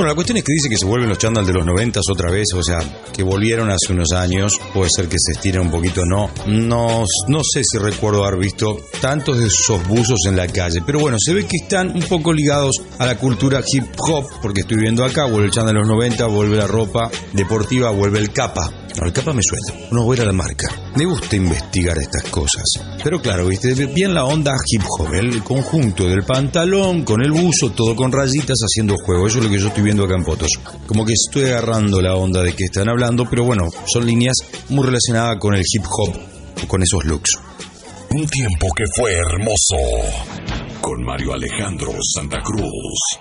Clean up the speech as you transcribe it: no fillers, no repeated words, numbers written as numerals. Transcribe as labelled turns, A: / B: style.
A: Bueno, la cuestión es que dice que se vuelven los chándal de los 90 otra vez, o sea, que volvieron hace unos años, puede ser que se estiren un poquito, no sé si recuerdo haber visto tantos de esos buzos en la calle, pero bueno, se ve que están un poco ligados a la cultura hip hop, porque estoy viendo acá, vuelve el chándal de los 90, vuelve la ropa deportiva, vuelve el capa. No, el capa me suelta, no voy a ir a la marca. Me gusta investigar estas cosas. Pero claro, viste, bien la onda hip hop, el conjunto del pantalón con el buzo, todo con rayitas haciendo juego. Eso es lo que yo estoy viendo acá en fotos. Como que estoy agarrando la onda de que están hablando, pero bueno, son líneas muy relacionadas con el hip hop, con esos looks.
B: Un tiempo que fue hermoso. Con Mario Alejandro Santa Cruz.